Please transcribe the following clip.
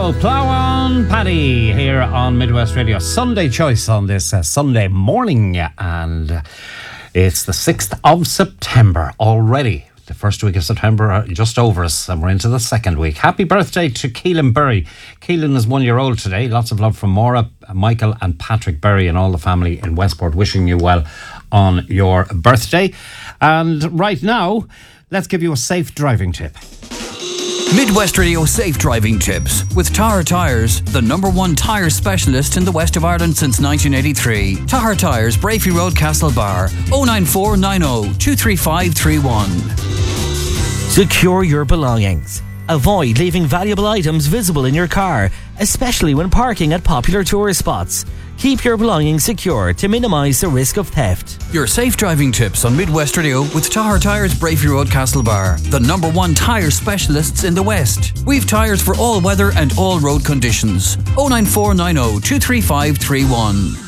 go. Plough on Paddy here on Midwest Radio. Sunday choice on this Sunday morning. And it's the 6th of September already. The first week of September just over us, and we're into the second week. Happy birthday to Keelan Berry. Keelan is 1 year old today. Lots of love from Maura, Michael and Patrick Berry and all the family in Westport, wishing you well on your birthday. And right now, let's give you a safe driving tip. Midwest Radio Safe Driving Tips with Tahar Tyres, the #1 tyre specialist in the west of Ireland since 1983. Tahar Tyres, Brafey Road, Castlebar, 09490 23531. Secure your belongings. Avoid leaving valuable items visible in your car, especially when parking at popular tourist spots. Keep your belongings secure to minimise the risk of theft. Your safe driving tips on Midwest Radio with Tahar Tyres, Brafey Road, Castlebar, the #1 tyre specialists in the West. We've tyres for all weather and all road conditions. 09490 23531.